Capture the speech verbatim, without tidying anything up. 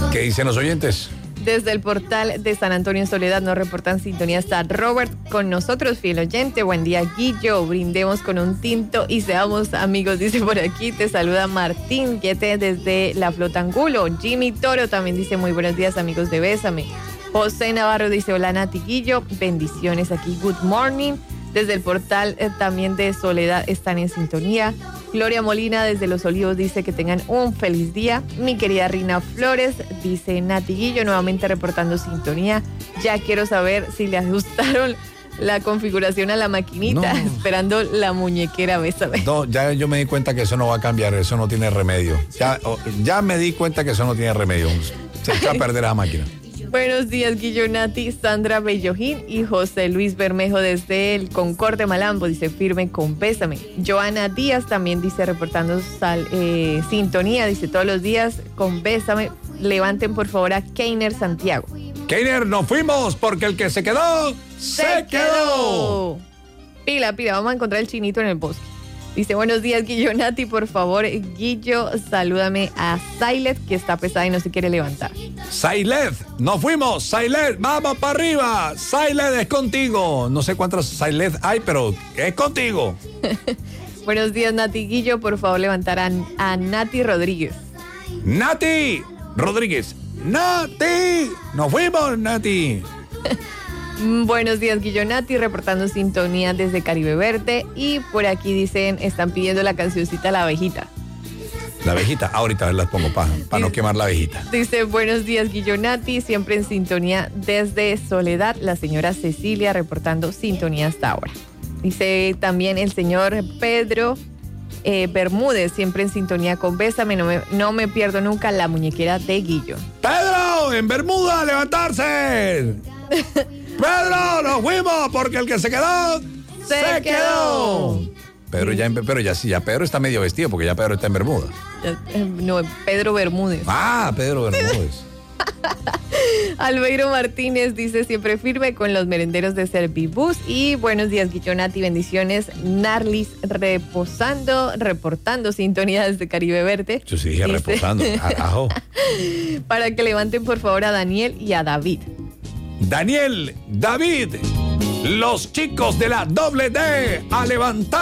¿Qué dicen los oyentes? Desde el portal de San Antonio en Soledad nos reportan sintonía. Está Robert con nosotros, fiel oyente. Buen día, Guillo. Brindemos con un tinto y seamos amigos, dice por aquí. Te saluda Martín Guete desde La Flota Angulo. Jimmy Toro también dice muy buenos días, amigos de Bésame. José Navarro dice hola, Nati, Guillo. Bendiciones aquí, good morning. Desde el portal eh, también de Soledad están en sintonía. Gloria Molina desde Los Olivos dice que tengan un feliz día. Mi querida Rina Flores dice Nati, Guillo nuevamente reportando sintonía. Ya quiero saber si le ajustaron la configuración a la maquinita, no. Esperando la muñequera, bésame. No, ya yo me di cuenta que eso no va a cambiar, eso no tiene remedio. Ya, ya me di cuenta que eso no tiene remedio. Se echa a perder esa máquina. Buenos días, Guillo, Nati, Sandra Bellojín y José Luis Bermejo desde el Concorde Malambo, dice firme con Bésame. Joana Díaz también dice reportando sal, eh, sintonía, dice todos los días con Bésame. Levanten por favor a Keiner Santiago. Keiner, nos fuimos porque el que se quedó, se, se quedó. quedó. Pila, pila, vamos a encontrar el chinito en el bosque. Dice, buenos días, Guillo, Nati, por favor, Guillo, salúdame a Sailet, que está pesada y no se quiere levantar. Sailet, nos fuimos, Sailet, vamos para arriba, Sailet es contigo. No sé cuántas Sailet hay, pero es contigo. Buenos días, Nati, Guillo, por favor, levantar a, a Nati Rodríguez. Nati Rodríguez, Nati, nos fuimos, Nati. Buenos días, Guillo, Nati, reportando sintonía desde Caribe Verde. Y por aquí dicen, están pidiendo la cancioncita La Abejita. La abejita, ahorita las pongo para pa no quemar la abejita. Dice, buenos días, Guillo, Nati, siempre en sintonía desde Soledad. La señora Cecilia reportando sintonía hasta ahora. Dice también el señor Pedro eh, Bermúdez, siempre en sintonía con Bésame. No me, no me pierdo nunca la muñequera de Guillo. ¡Pedro, en Bermuda, levantarse! Pedro, nos fuimos porque el que se quedó, se, se quedó. quedó. Pedro ya, pero ya sí, ya Pedro está medio vestido porque ya Pedro está en Bermuda. No, Pedro Bermúdez. Ah, Pedro Bermúdez. Albeiro Martínez dice siempre firme con los merenderos de Servibus. Y buenos días, Guillo, Nati, bendiciones. Narlis reposando, reportando sintonía desde Caribe Verde. Yo sí dije dice, reposando, carajo. Para que levanten por favor a Daniel y a David. Daniel, David, los chicos de la doble D a levantar.